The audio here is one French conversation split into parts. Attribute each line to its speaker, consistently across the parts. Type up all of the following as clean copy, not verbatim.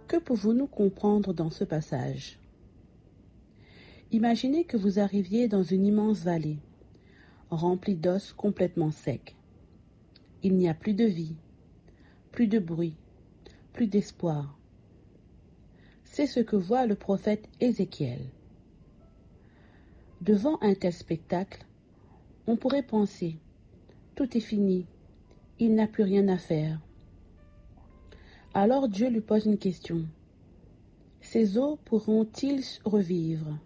Speaker 1: Que pouvons-nous comprendre dans ce passage? Imaginez que vous arriviez dans une immense vallée, remplie d'os complètement secs. Il n'y a plus de vie, plus de bruit, plus d'espoir. C'est ce que voit le prophète Ézéchiel. Devant un tel spectacle, on pourrait penser, tout est fini, il n'a plus rien à faire. Alors Dieu lui pose une question. Ces eaux pourront-ils revivre?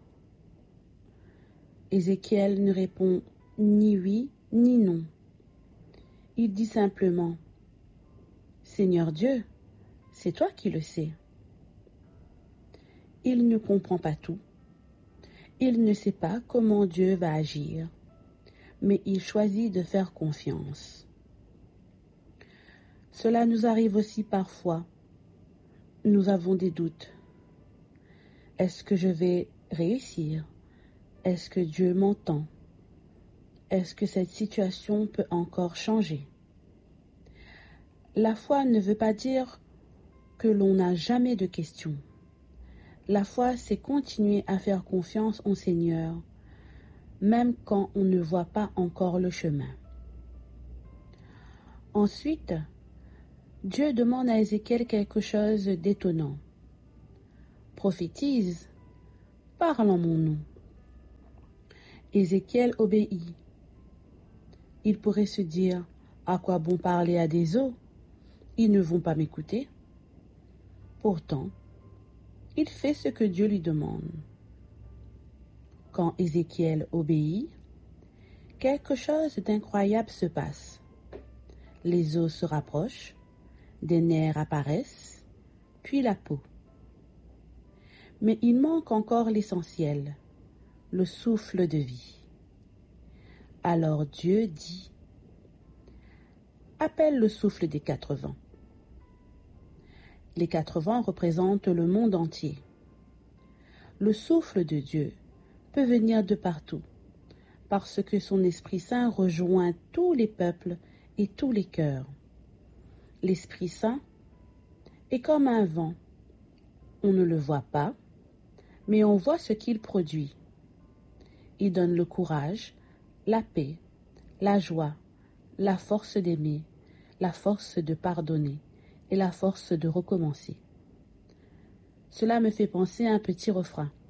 Speaker 1: Ézéchiel ne répond ni oui ni non. Il dit simplement, Seigneur Dieu, c'est toi qui le sais. Il ne comprend pas tout. Il ne sait pas comment Dieu va agir, mais il choisit de faire confiance. Cela nous arrive aussi parfois. Nous avons des doutes. Est-ce que je vais réussir? Est-ce que Dieu m'entend? Est-ce que cette situation peut encore changer? La foi ne veut pas dire que l'on n'a jamais de questions. La foi, c'est continuer à faire confiance au Seigneur, même quand on ne voit pas encore le chemin. Ensuite, Dieu demande à Ézéchiel quelque chose d'étonnant. Prophétise, parle en mon nom. Ézéchiel obéit. Il pourrait se dire, à quoi bon parler à des eaux? Ils ne vont pas m'écouter. Pourtant, il fait ce que Dieu lui demande. Quand Ézéchiel obéit, quelque chose d'incroyable se passe. Les os se rapprochent, des nerfs apparaissent, puis la peau. Mais il manque encore l'essentiel, le souffle de vie. Alors Dieu dit, « Appelle le souffle des 4 vents. » Les 4 vents représentent le monde entier. Le souffle de Dieu peut venir de partout, parce que son Esprit Saint rejoint tous les peuples et tous les cœurs. L'Esprit Saint est comme un vent. On ne le voit pas, mais on voit ce qu'il produit. Il donne le courage, la paix, la joie, la force d'aimer, la force de pardonner et la force de recommencer. Cela me fait penser à un petit refrain.